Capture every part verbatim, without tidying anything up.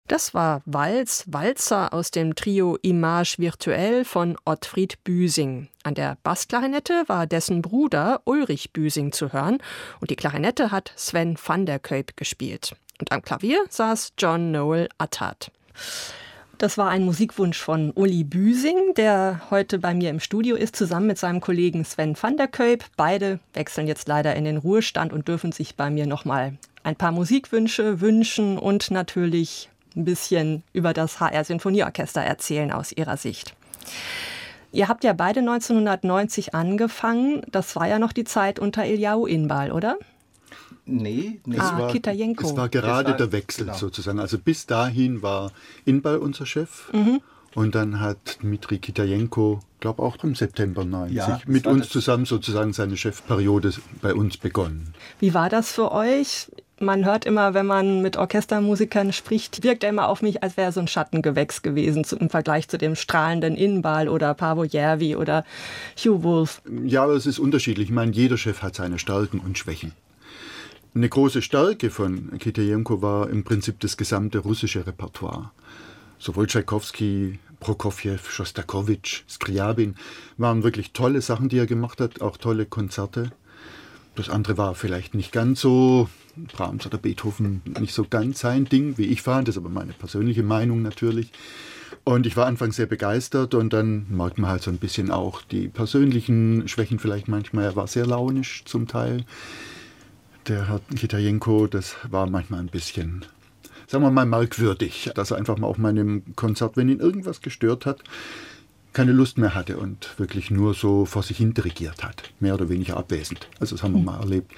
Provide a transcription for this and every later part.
Das war Walz, Walzer aus dem Trio Image Virtuelle von Ottfried Büsing. An der Bassklarinette war dessen Bruder Ulrich Büsing zu hören und die Klarinette hat Sven van der Kuyp gespielt. Und am Klavier saß John Noel Attard. Das war ein Musikwunsch von Uli Büsing, der heute bei mir im Studio ist, zusammen mit seinem Kollegen Sven van der Kuyp. Beide wechseln jetzt leider in den Ruhestand und dürfen sich bei mir nochmal ein paar Musikwünsche wünschen und natürlich ein bisschen über das H R-Sinfonieorchester erzählen aus ihrer Sicht. Ihr habt ja beide neunzehnhundertneunzig angefangen. Das war ja noch die Zeit unter Eliahu Inbal, oder? Nee, nee. Ah, es, war, Kitajenko. es war gerade war, der Wechsel genau. sozusagen. Also bis dahin war Inbal unser Chef. Mhm. Und dann hat Dmitri Kitajenko, glaube auch im September neunzig, ja, mit uns zusammen sozusagen seine Chefperiode bei uns begonnen. Wie war das für euch? Man hört immer, wenn man mit Orchestermusikern spricht, wirkt er immer auf mich, als wäre er so ein Schattengewächs gewesen zu, im Vergleich zu dem strahlenden Inbal oder Paavo Järvi oder Hugh Wolf. Ja, aber es ist unterschiedlich. Ich meine, jeder Chef hat seine Stärken und Schwächen. Eine große Stärke von Kitajenko war im Prinzip das gesamte russische Repertoire. Sowohl Tschaikowski, Prokofjew, Schostakowitsch, Skriabin waren wirklich tolle Sachen, die er gemacht hat, auch tolle Konzerte. Das andere war vielleicht nicht ganz so, Brahms oder Beethoven, nicht so ganz sein Ding, wie ich fand. Das ist aber meine persönliche Meinung natürlich. Und ich war anfangs sehr begeistert und dann merkt man halt so ein bisschen auch die persönlichen Schwächen vielleicht manchmal. Er war sehr launisch zum Teil. Der Herr Kitajenko, das war manchmal ein bisschen, sagen wir mal, merkwürdig, dass er einfach mal auf meinem Konzert, wenn ihn irgendwas gestört hat, keine Lust mehr hatte und wirklich nur so vor sich hin dirigiert hat, mehr oder weniger abwesend. Also das haben wir mal erlebt.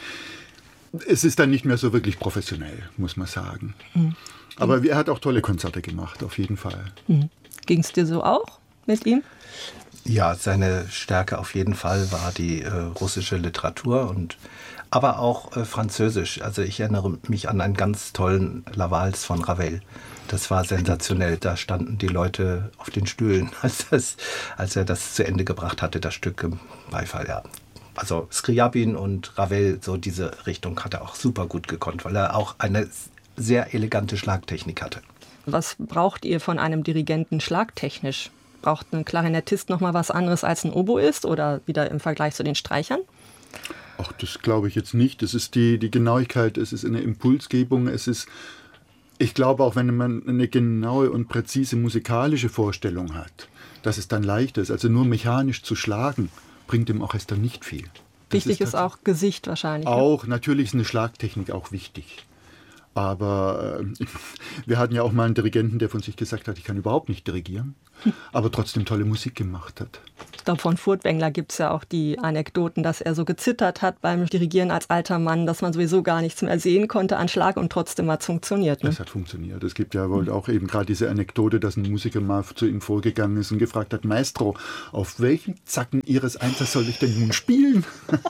Es ist dann nicht mehr so wirklich professionell, muss man sagen. Mhm. Aber er hat auch tolle Konzerte gemacht, auf jeden Fall. Mhm. Ging es dir so auch mit ihm? Ja, seine Stärke auf jeden Fall war die äh, russische Literatur und aber auch äh, Französisch. Also ich erinnere mich an einen ganz tollen La Valse von Ravel. Das war sensationell. Da standen die Leute auf den Stühlen, als, das, als er das zu Ende gebracht hatte, das Stück im Beifall. Ja. Also Skriabin und Ravel, so diese Richtung hat er auch super gut gekonnt, weil er auch eine sehr elegante Schlagtechnik hatte. Was braucht ihr von einem Dirigenten schlagtechnisch? Braucht ein Klarinettist noch mal was anderes als ein Oboist oder wieder im Vergleich zu den Streichern? Ach, das glaube ich jetzt nicht. Es ist die, die Genauigkeit, es ist eine Impulsgebung, es ist, ich glaube auch, wenn man eine genaue und präzise musikalische Vorstellung hat, dass es dann leichter ist. Also nur mechanisch zu schlagen, bringt dem Orchester nicht viel. Das wichtig ist, ist auch Gesicht wahrscheinlich. Auch, ne? Natürlich ist eine Schlagtechnik auch wichtig. Aber äh, wir hatten ja auch mal einen Dirigenten, der von sich gesagt hat, ich kann überhaupt nicht dirigieren, aber trotzdem tolle Musik gemacht hat. Ich glaube, von Furtwängler gibt es ja auch die Anekdoten, dass er so gezittert hat beim Dirigieren als alter Mann, dass man sowieso gar nichts mehr sehen konnte an Schlag und trotzdem hat es funktioniert. Ne? Das hat funktioniert. Es gibt ja wohl auch eben gerade diese Anekdote, dass ein Musiker mal zu ihm vorgegangen ist und gefragt hat, Maestro, auf welchen Zacken Ihres Einsatzes soll ich denn nun spielen?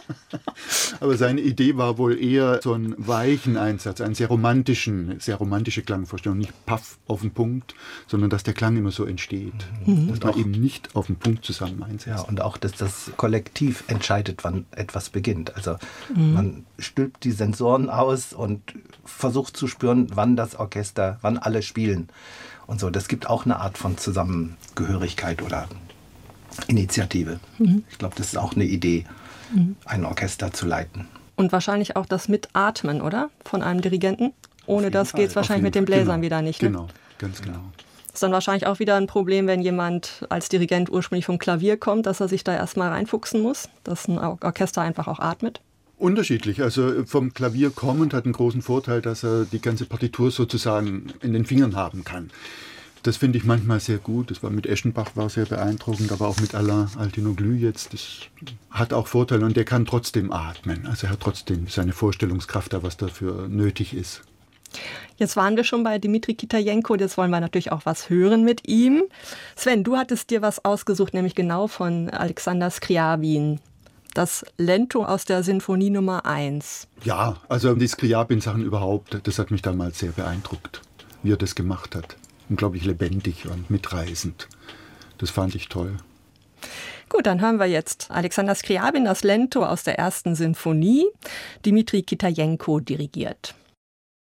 Aber seine Idee war wohl eher so einen weichen Einsatz, einen sehr romantischen, sehr romantische Klangvorstellung, nicht paff auf den Punkt, sondern dass der Klang immer so entsteht. Mhm. Dass man eben nicht auf den Punkt zusammen einsetzt. Ja, und auch, dass das Kollektiv entscheidet, wann etwas beginnt. Also mhm. man stülpt die Sensoren aus und versucht zu spüren, wann das Orchester, wann alle spielen. Und so, das gibt auch eine Art von Zusammengehörigkeit oder Initiative. Mhm. Ich glaube, das ist auch eine Idee, mhm. ein Orchester zu leiten. Und wahrscheinlich auch das Mitatmen, oder? Von einem Dirigenten. Ohne das geht es wahrscheinlich mit den Bläsern genau. wieder nicht. Ne? Genau, ganz genau. Das ist dann wahrscheinlich auch wieder ein Problem, wenn jemand als Dirigent ursprünglich vom Klavier kommt, dass er sich da erstmal reinfuchsen muss, dass ein Orchester einfach auch atmet. Unterschiedlich. Also vom Klavier kommend hat einen großen Vorteil, dass er die ganze Partitur sozusagen in den Fingern haben kann. Das finde ich manchmal sehr gut. Das war mit Eschenbach war sehr beeindruckend, aber auch mit Alain Altinoglu jetzt. Das hat auch Vorteile und der kann trotzdem atmen. Also er hat trotzdem seine Vorstellungskraft da, was dafür nötig ist. Jetzt waren wir schon bei Dmitri Kitajenko, jetzt wollen wir natürlich auch was hören mit ihm. Sven, du hattest dir was ausgesucht, nämlich genau von Alexander Skriabin. Das Lento aus der Sinfonie Nummer eins. Ja, also die Skriabin-Sachen überhaupt, das hat mich damals sehr beeindruckt, wie er das gemacht hat. Unglaublich lebendig und mitreißend. Das fand ich toll. Gut, dann hören wir jetzt Alexander Skriabin, das Lento aus der ersten Sinfonie. Dmitri Kitajenko dirigiert.